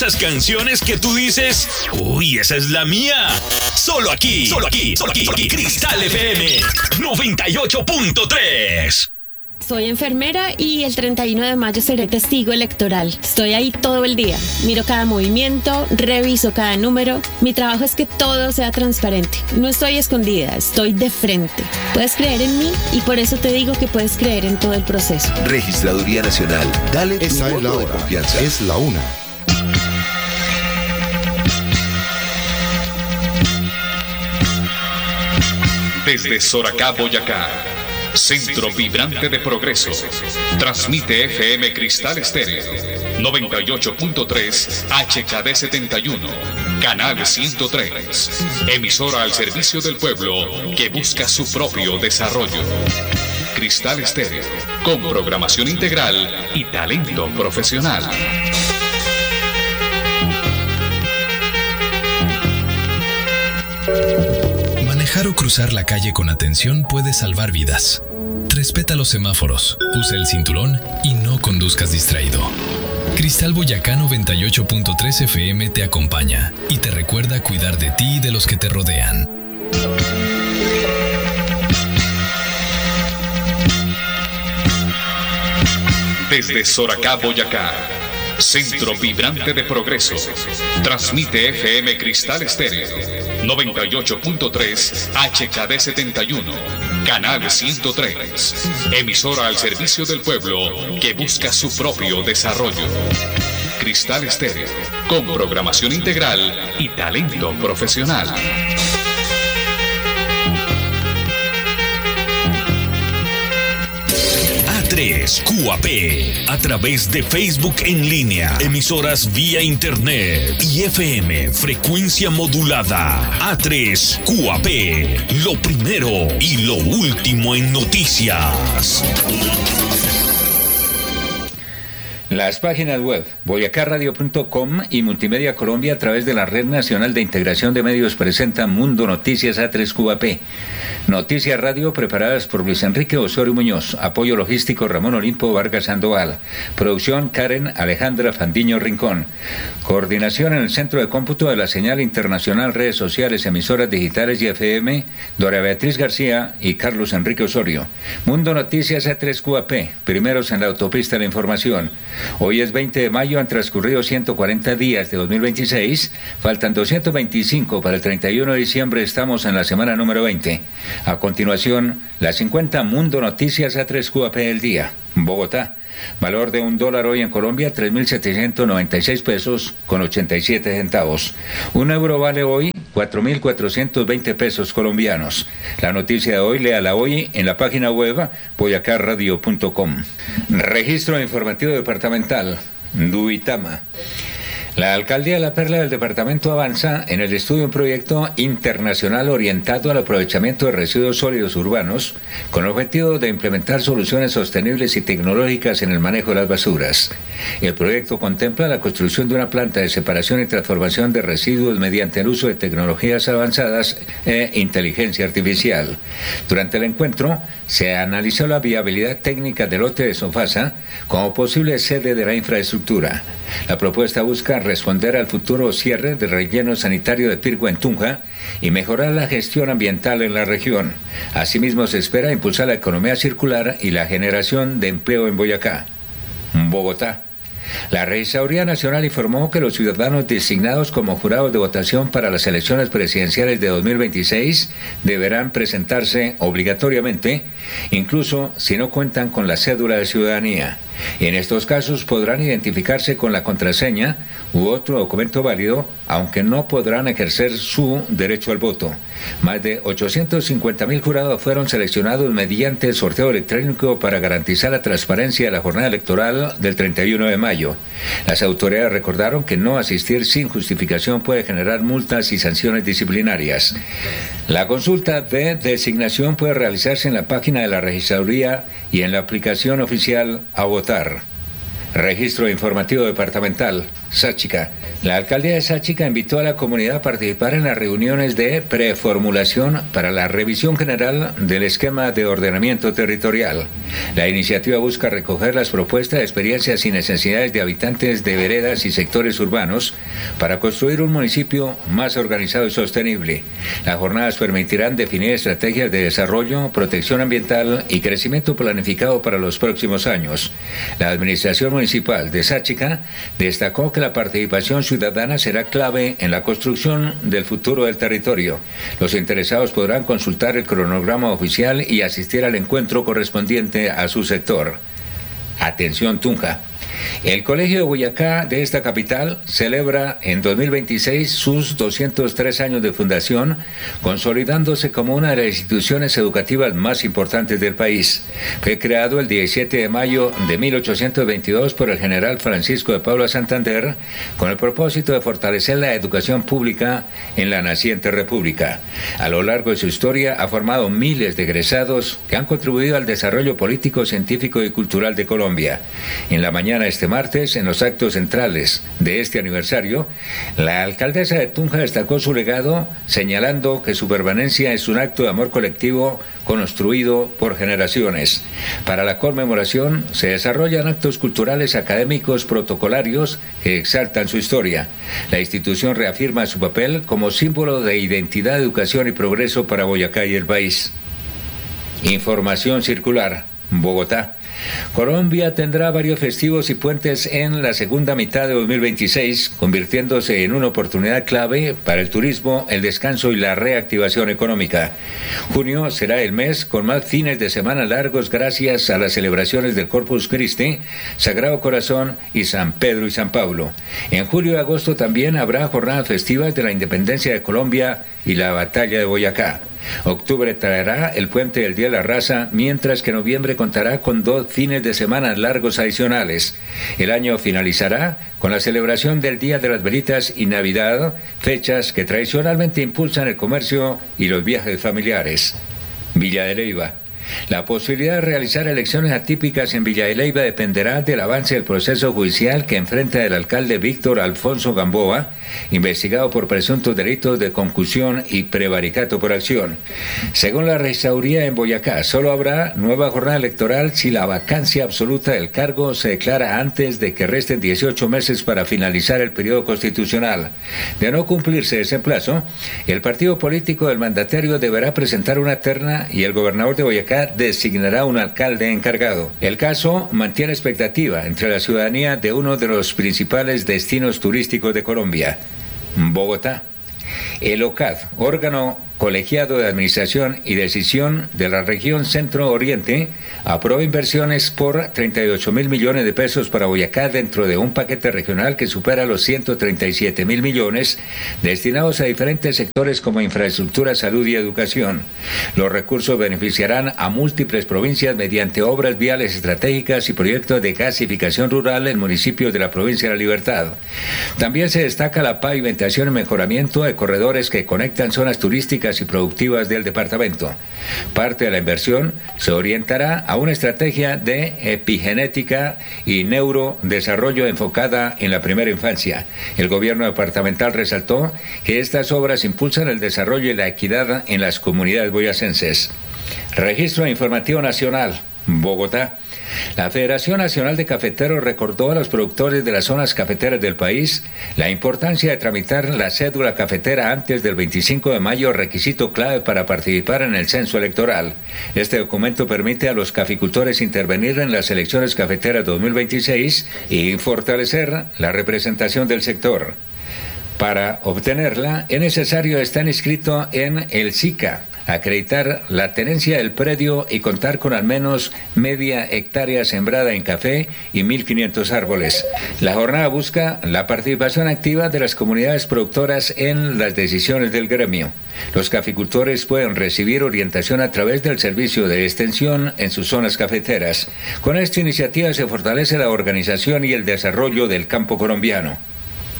esas canciones que tú dices, uy, esa es la mía. Solo aquí, Cristal FM 98.3. Soy enfermera y el 31 de mayo seré testigo electoral. Estoy ahí todo el día. Miro cada movimiento, reviso cada número. Mi trabajo es que todo sea transparente. No estoy escondida, estoy de frente. Puedes creer en mí y por eso te digo que puedes creer en todo el proceso. Registraduría Nacional. Dale tu Esa es la voto de hora. confianza. Es la 1. Desde Soracá, Boyacá, centro vibrante de progreso, transmite FM Cristal Estéreo, 98.3 HKD 71, canal 103, emisora al servicio del pueblo que busca su propio desarrollo. Cristal Estéreo, con programación integral y talento profesional. Manejar o cruzar la calle con atención puede salvar vidas. Respeta los semáforos, usa el cinturón y no conduzcas distraído. Cristal Boyacá 98.3 FM te acompaña y te recuerda cuidar de ti y de los que te rodean. Desde Soracá, Boyacá, centro vibrante de progreso, transmite FM Cristal Estéreo, 98.3 HKD 71, canal 103, emisora al servicio del pueblo que busca su propio desarrollo. Cristal Estéreo, con programación integral y talento profesional. A3 QAP, a través de Facebook en línea, emisoras vía internet y FM, frecuencia modulada. A3 QAP, lo primero y lo último en noticias. Las páginas web boyacarradio.com y Multimedia Colombia a través de la Red Nacional de Integración de Medios presentan Mundo Noticias A3 QAP. Noticias Radio preparadas por Luis Enrique Osorio Muñoz. Apoyo logístico Ramón Olimpo Vargas Sandoval. Producción Karen Alejandra Fandiño Rincón. Coordinación en el Centro de Cómputo de la Señal Internacional, redes sociales, emisoras digitales y FM, Dora Beatriz García y Carlos Enrique Osorio. Mundo Noticias A3 QAP, primeros en la autopista de la información. Hoy es 20 de mayo, han transcurrido 140 días de 2026, faltan 225 para el 31 de diciembre, estamos en la semana número 20. A continuación, las 50 Mundo Noticias A3 QAP del día. Bogotá, valor de $1 hoy en Colombia, 3.796 pesos con 87 centavos. Un euro vale hoy 4.420 pesos colombianos. La noticia de hoy, léala hoy en la página web boyacarradio.com. Registro informativo departamental, Duitama. La Alcaldía de La Perla del departamento avanza en el estudio de un proyecto internacional orientado al aprovechamiento de residuos sólidos urbanos con el objetivo de implementar soluciones sostenibles y tecnológicas en el manejo de las basuras. El proyecto contempla la construcción de una planta de separación y transformación de residuos mediante el uso de tecnologías avanzadas e inteligencia artificial. Durante el encuentro se analizó la viabilidad técnica del lote de Sofasa como posible sede de la infraestructura. La propuesta busca responder al futuro cierre del relleno sanitario de Pirgua en Tunja y mejorar la gestión ambiental en la región. Asimismo, se espera impulsar la economía circular y la generación de empleo en Boyacá. Bogotá. La Registraduría Nacional informó que los ciudadanos designados como jurados de votación para las elecciones presidenciales de 2026 deberán presentarse obligatoriamente, incluso si no cuentan con la cédula de ciudadanía. En estos casos podrán identificarse con la contraseña u otro documento válido, aunque no podrán ejercer su derecho al voto. Más de 850.000 jurados fueron seleccionados mediante el sorteo electrónico para garantizar la transparencia de la jornada electoral del 31 de mayo. Las autoridades recordaron que no asistir sin justificación puede generar multas y sanciones disciplinarias. La consulta de designación puede realizarse en la página de la Registraduría y en la aplicación oficial A Votar. Registro informativo departamental, Sáchica. La alcaldía de Sáchica invitó a la comunidad a participar en las reuniones de preformulación para la revisión general del esquema de ordenamiento territorial. La iniciativa busca recoger las propuestas, experiencias y necesidades de habitantes de veredas y sectores urbanos para construir un municipio más organizado y sostenible. Las jornadas permitirán definir estrategias de desarrollo, protección ambiental y crecimiento planificado para los próximos años. La administración municipal de Sáchica destacó que la participación ciudadana será clave en la construcción del futuro del territorio. Los interesados podrán consultar el cronograma oficial y asistir al encuentro correspondiente a su sector. Atención Tunja. El Colegio de Boyacá de esta capital celebra en 2026 sus 203 años de fundación, consolidándose como una de las instituciones educativas más importantes del país. Fue creado el 17 de mayo de 1822 por el general Francisco de Paula Santander con el propósito de fortalecer la educación pública en la naciente república. A lo largo de su historia ha formado miles de egresados que han contribuido al desarrollo político, científico y cultural de Colombia. En la mañana este martes, en los actos centrales de este aniversario, la alcaldesa de Tunja destacó su legado, señalando que su permanencia es un acto de amor colectivo construido por generaciones. Para la conmemoración se desarrollan actos culturales, académicos, protocolarios que exaltan su historia. La institución reafirma su papel como símbolo de identidad, educación y progreso para Boyacá y el país. Información circular, Bogotá. Colombia tendrá varios festivos y puentes en la segunda mitad de 2026, convirtiéndose en una oportunidad clave para el turismo, el descanso y la reactivación económica. Junio será el mes con más fines de semana largos gracias a las celebraciones del Corpus Christi, Sagrado Corazón y San Pedro y San Pablo. En julio y agosto también habrá jornadas festivas de la Independencia de Colombia y la Batalla de Boyacá. Octubre traerá el puente del Día de la Raza, mientras que noviembre contará con 2 fines de semana largos adicionales. El año finalizará con la celebración del Día de las Velitas y Navidad, fechas que tradicionalmente impulsan el comercio y los viajes familiares. Villa de Leyva. La posibilidad de realizar elecciones atípicas en Villa de Leyva dependerá del avance del proceso judicial que enfrenta el alcalde Víctor Alfonso Gamboa, investigado por presuntos delitos de concusión y prevaricato por acción. Según la registraduría en Boyacá, solo habrá nueva jornada electoral si la vacancia absoluta del cargo se declara antes de que resten 18 meses para finalizar el periodo constitucional. De no cumplirse ese plazo, el partido político del mandatario deberá presentar una terna y el gobernador de Boyacá designará un alcalde encargado. El caso mantiene expectativa entre la ciudadanía de uno de los principales destinos turísticos de Colombia, Bogotá. El OCAD, órgano colegiado de administración y decisión de la región Centro-Oriente, aprobó inversiones por 38.000 millones de pesos para Boyacá dentro de un paquete regional que supera los 137.000 millones destinados a diferentes sectores como infraestructura, salud y educación. Los recursos beneficiarán a múltiples provincias mediante obras viales estratégicas y proyectos de gasificación rural en municipios de la provincia de La Libertad. También se destaca la pavimentación y mejoramiento de corredores que conectan zonas turísticas y productivas del departamento. Parte de la inversión se orientará a una estrategia de epigenética y neurodesarrollo enfocada en la primera infancia. El gobierno departamental resaltó que estas obras impulsan el desarrollo y la equidad en las comunidades boyacenses. Registro Informativo Nacional, Bogotá. La Federación Nacional de Cafeteros recordó a los productores de las zonas cafeteras del país la importancia de tramitar la cédula cafetera antes del 25 de mayo, requisito clave para participar en el censo electoral. Este documento permite a los caficultores intervenir en las elecciones cafeteras 2026 y fortalecer la representación del sector. Para obtenerla es necesario estar inscrito en el SICA, acreditar la tenencia del predio y contar con al menos media hectárea sembrada en café y 1.500 árboles. La jornada busca la participación activa de las comunidades productoras en las decisiones del gremio. Los caficultores pueden recibir orientación a través del servicio de extensión en sus zonas cafeteras. Con esta iniciativa se fortalece la organización y el desarrollo del campo colombiano.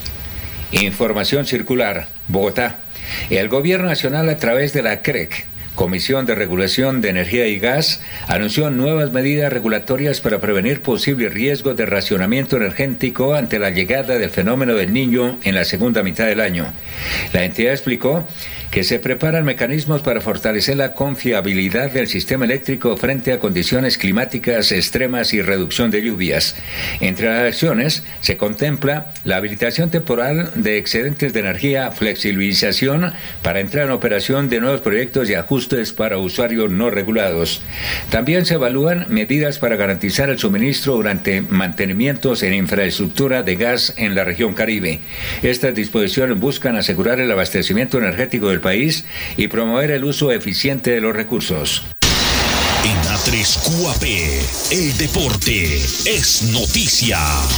Información circular, Bogotá. El Gobierno Nacional, a través de la CREC, Comisión de Regulación de Energía y Gas, anunció nuevas medidas regulatorias para prevenir posibles riesgos de racionamiento energético ante la llegada del fenómeno del Niño en la segunda mitad del año. La entidad explicó que se preparan mecanismos para fortalecer la confiabilidad del sistema eléctrico frente a condiciones climáticas extremas y reducción de lluvias. Entre las acciones se contempla la habilitación temporal de excedentes de energía, flexibilización para entrar en operación de nuevos proyectos y ajustes para usuarios no regulados. También se evalúan medidas para garantizar el suministro durante mantenimientos en infraestructura de gas en la región Caribe. Estas disposiciones buscan asegurar el abastecimiento energético del país y promover el uso eficiente de los recursos. En A3 QAP, el deporte es noticia.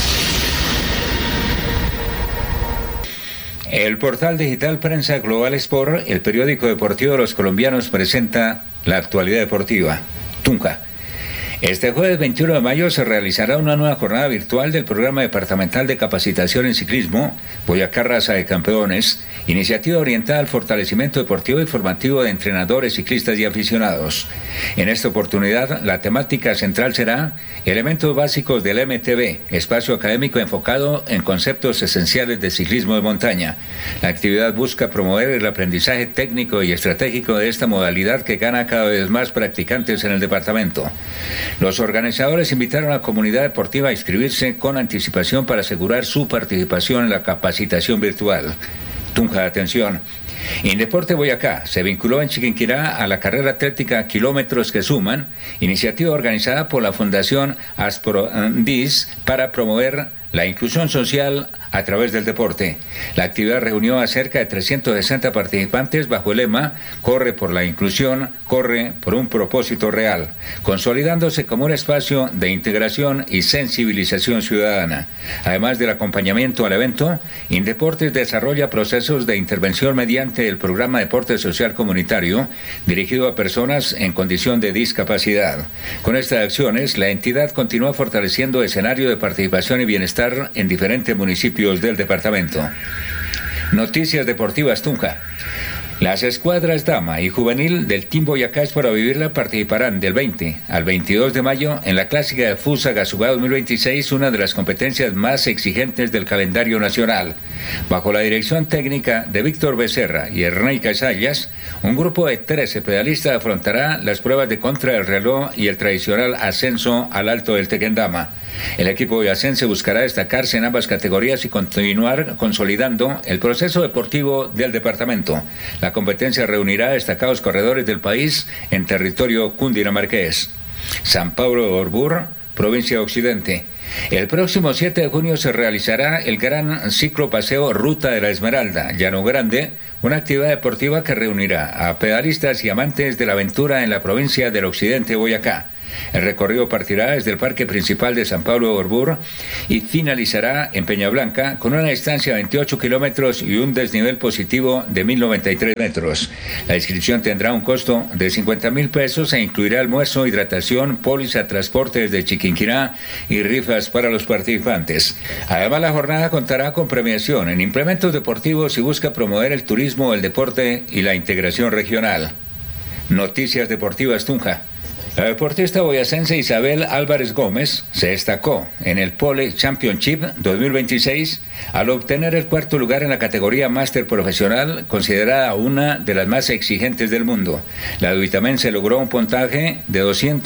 El portal digital Prensa Global Sport, el periódico deportivo de los colombianos, presenta la actualidad deportiva. Tunja. Este jueves 21 de mayo se realizará una nueva jornada virtual del Programa Departamental de Capacitación en Ciclismo, Boyacá Raza de Campeones, iniciativa orientada al fortalecimiento deportivo y formativo de entrenadores, ciclistas y aficionados. En esta oportunidad, la temática central será elementos básicos del MTB, espacio académico enfocado en conceptos esenciales de ciclismo de montaña. La actividad busca promover el aprendizaje técnico y estratégico de esta modalidad que gana cada vez más practicantes en el departamento. Los organizadores invitaron a la comunidad deportiva a inscribirse con anticipación para asegurar su participación en la capacitación virtual. Tunja, atención. Indeporte Boyacá se vinculó en Chiquinquirá a la carrera atlética Kilómetros que Suman, iniciativa organizada por la Fundación Asprondis para promover la inclusión social a través del deporte. La actividad reunió a cerca de 360 participantes bajo el lema Corre por la inclusión, corre por un propósito real, consolidándose como un espacio de integración y sensibilización ciudadana. Además del acompañamiento al evento, Indeportes desarrolla procesos de intervención mediante el programa Deporte Social Comunitario, dirigido a personas en condición de discapacidad. Con estas acciones, la entidad continúa fortaleciendo escenario de participación y bienestar en diferentes municipios del departamento. Noticias deportivas Tunja. Las escuadras dama y juvenil del Team Boyacá es para vivirla participarán del 20 al 22 de mayo en la clásica de Fusa Gasugá 2026, una de las competencias más exigentes del calendario nacional. Bajo la dirección técnica de Víctor Becerra y Hernán Casallas, un grupo de 13 pedalistas afrontará las pruebas de contra del reloj y el tradicional ascenso al Alto del Tequendama. El equipo boyacense buscará destacarse en ambas categorías y continuar consolidando el proceso deportivo del departamento. La competencia reunirá a destacados corredores del país en territorio cundinamarqués. San Pablo de Orbur, provincia de Occidente. El próximo 7 de junio se realizará el gran ciclo paseo Ruta de la Esmeralda, Llano Grande, una actividad deportiva que reunirá a pedalistas y amantes de la aventura en la provincia del Occidente de Boyacá. El recorrido partirá desde el parque principal de San Pablo de Orbur y finalizará en Peñablanca con una distancia de 28 kilómetros y un desnivel positivo de 1.093 metros. La inscripción tendrá un costo de 50.000 pesos e incluirá almuerzo, hidratación, póliza, transporte desde Chiquinquirá y rifas para los participantes. Además, la jornada contará con premiación en implementos deportivos y busca promover el turismo, el deporte y la integración regional. Noticias deportivas Tunja. La deportista boyacense Isabel Álvarez Gómez se destacó en el Pole Championship 2026 al obtener el cuarto lugar en la categoría Máster Profesional, considerada una de las más exigentes del mundo. La duitamense logró un puntaje de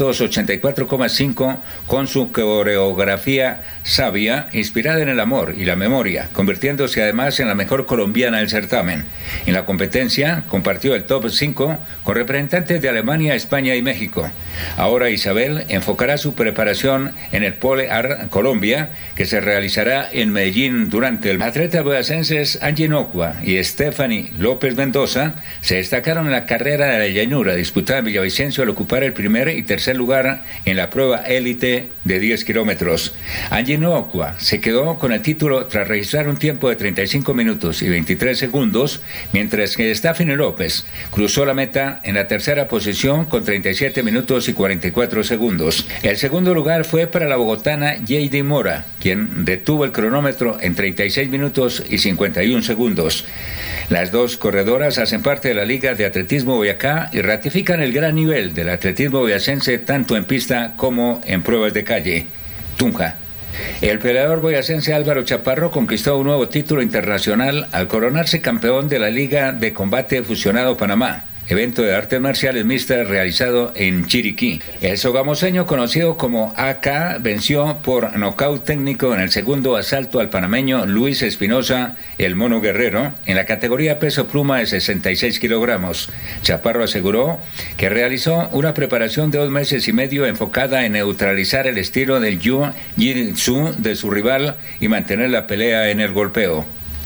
284,5 con su coreografía sabia, inspirada en el amor y la memoria, convirtiéndose además en la mejor colombiana del certamen. En la competencia compartió el top 5 con representantes de Alemania, España y México. Ahora Isabel enfocará su preparación en el Pole Art Colombia, que se realizará en Medellín durante el... Atletas boyacenses Angie Nocua y Stephanie López Mendoza se destacaron en la carrera de la llanura disputada en Villavicencio al ocupar el primer y tercer lugar en la prueba élite de 10 kilómetros. Angie Nocua se quedó con el título tras registrar un tiempo de 35 minutos y 23 segundos, mientras que Stephanie López cruzó la meta en la tercera posición con 37 minutos minutos y 44 segundos. El segundo lugar fue para la bogotana Jady Mora, quien detuvo el cronómetro en 36 minutos y 51 segundos. Las dos corredoras hacen parte de la Liga de Atletismo Boyacá y ratifican el gran nivel del atletismo boyacense tanto en pista como en pruebas de calle. Tunja. El peleador boyacense Álvaro Chaparro conquistó un nuevo título internacional al coronarse campeón de la Liga de Combate Fusionado Panamá, evento de artes marciales mixtas realizado en Chiriquí. El sogamoseño, conocido como AK, venció por nocaut técnico en el segundo asalto al panameño Luis Espinosa, el Mono Guerrero, en la categoría peso pluma de 66 kilogramos. Chaparro aseguró que realizó una preparación de 2 meses y medio enfocada en neutralizar el estilo del jiu-jitsu de su rival y mantener la pelea en el golpeo.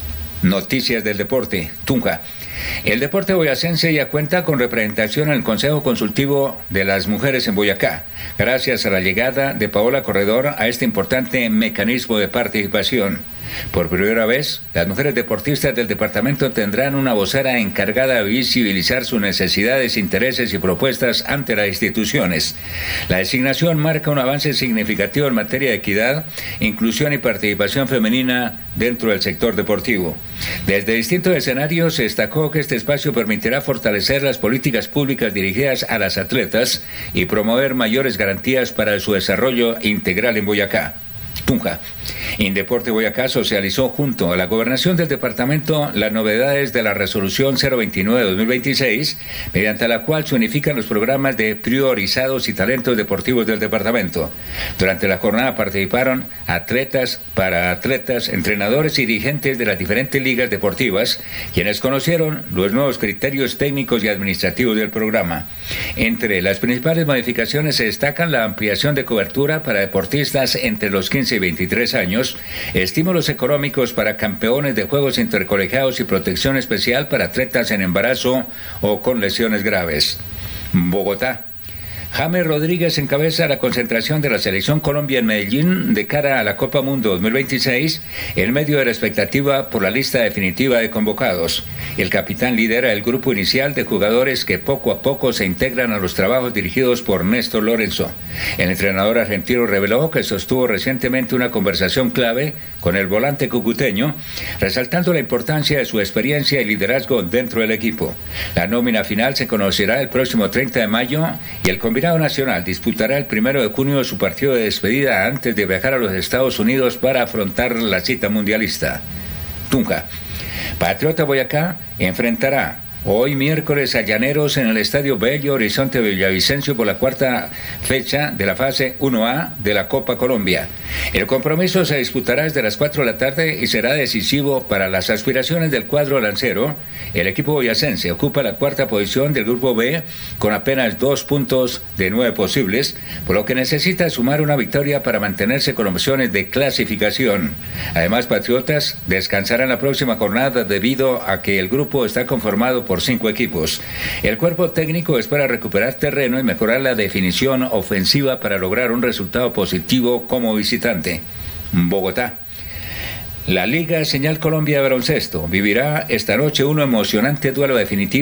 Noticias del deporte. Tunja. El deporte boyacense ya cuenta con representación en el Consejo Consultivo de las Mujeres en Boyacá, gracias a la llegada de Paola Corredor a este importante mecanismo de participación. Por primera vez, las mujeres deportistas del departamento tendrán una vocera encargada de visibilizar sus necesidades, intereses y propuestas ante las instituciones. La designación marca un avance significativo en materia de equidad, inclusión y participación femenina dentro del sector deportivo. Desde distintos escenarios se destacó que este espacio permitirá fortalecer las políticas públicas dirigidas a las atletas y promover mayores garantías para su desarrollo integral en Boyacá. Tunja. Indeporte Boyacá socializó junto a la gobernación del departamento las novedades de la resolución 029-2026, mediante la cual se unifican los programas de priorizados y talentos deportivos del departamento. Durante la jornada participaron atletas, paraatletas, entrenadores y dirigentes de las diferentes ligas deportivas, quienes conocieron los nuevos criterios técnicos y administrativos del programa. Entre las principales modificaciones se destacan la ampliación de cobertura para deportistas entre los 15 y 23 años, estímulos económicos para campeones de juegos intercolegiados y protección especial para atletas en embarazo o con lesiones graves. Bogotá. James Rodríguez encabeza la concentración de la Selección Colombia en Medellín de cara a la Copa Mundo 2026 en medio de la expectativa por la lista definitiva de convocados. El capitán lidera el grupo inicial de jugadores que poco a poco se integran a los trabajos dirigidos por Néstor Lorenzo. El entrenador argentino reveló que sostuvo recientemente una conversación clave con el volante cucuteño, resaltando la importancia de su experiencia y liderazgo dentro del equipo. La nómina final se conocerá el próximo 30 de mayo y el combinado nacional disputará el 1 de junio su partido de despedida antes de viajar a los Estados Unidos para afrontar la cita mundialista. Tunja. Patriota Boyacá enfrentará hoy miércoles a Llaneros en el Estadio Bello Horizonte Villavicencio por la cuarta fecha de la fase 1A de la Copa Colombia. El compromiso se disputará desde las 4 de la tarde y será decisivo para las aspiraciones del cuadro lancero. El equipo boyacense ocupa la cuarta posición del Grupo B con apenas 2 puntos de 9 posibles, por lo que necesita sumar una victoria para mantenerse con opciones de clasificación. Además, Patriotas descansará en la próxima jornada debido a que el grupo está conformado por 5 equipos. El cuerpo técnico espera recuperar terreno y mejorar la definición ofensiva para lograr un resultado positivo como visitante. Bogotá. La Liga Señal Colombia de Baloncesto vivirá esta noche un emocionante duelo definitivo